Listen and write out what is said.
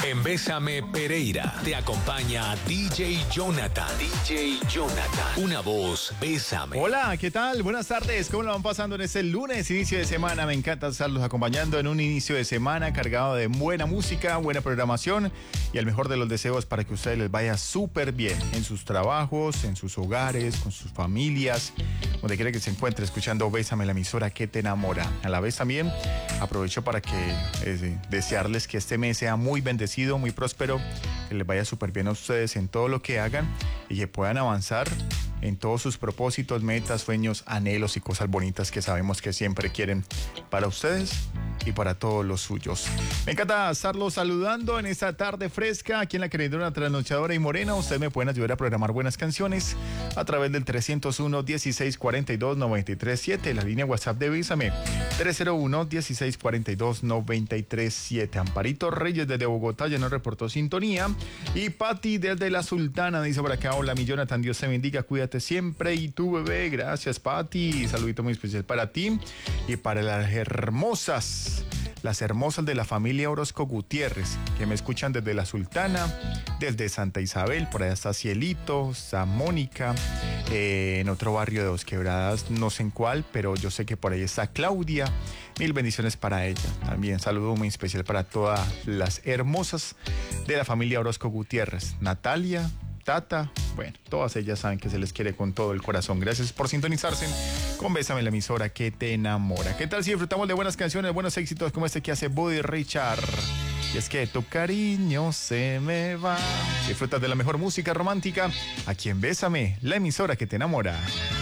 En Bésame Pereira te acompaña DJ Jonathan. DJ Jonathan. Una voz, Bésame. Hola, ¿qué tal? Buenas tardes. ¿Cómo lo van pasando en este lunes, inicio de semana? Me encanta estarlos acompañando en un inicio de semana cargado de buena música, buena programación y el mejor de los deseos para que a ustedes les vaya súper bien en sus trabajos, en sus hogares, con sus familias, donde quiera que se encuentre escuchando Bésame, la emisora que te enamora. A la vez también aprovecho para que desearles que este mes sea muy bendecido, muy próspero, que les vaya súper bien a ustedes en todo lo que hagan y que puedan avanzar en todos sus propósitos, metas, sueños, anhelos y cosas bonitas que sabemos que siempre quieren para ustedes y para todos los suyos. Me encanta estarlos saludando en esta tarde fresca aquí en la queridona trasnochadora y morena. Ustedes me pueden ayudar a programar buenas canciones a través del 301-1642-937, la línea WhatsApp de Bésame, 301-1642-937. Amparito Reyes desde Bogotá ya nos reportó sintonía y Patti desde La Sultana dice por acá: hola mi Jonathan, Dios te bendiga, cuídate siempre y tu bebé. Gracias, Patti. Saludito muy especial para ti y para las hermosas de la familia Orozco Gutiérrez que me escuchan desde La Sultana, desde Santa Isabel. Por allá está Cielito, está Mónica, en otro barrio de Dos Quebradas, no sé en cuál, pero yo sé que por ahí está Claudia. Mil bendiciones para ella. También saludo muy especial para todas las hermosas de la familia Orozco Gutiérrez. Natalia, Tata, bueno, todas ellas saben que se les quiere con todo el corazón. Gracias por sintonizarse con Bésame, la emisora que te enamora. ¿Qué tal si disfrutamos de buenas canciones, buenos éxitos como este que hace Buddy Richard? Y es que tu cariño se me va. Disfrutas de la mejor música romántica aquí en Bésame, la emisora que te enamora.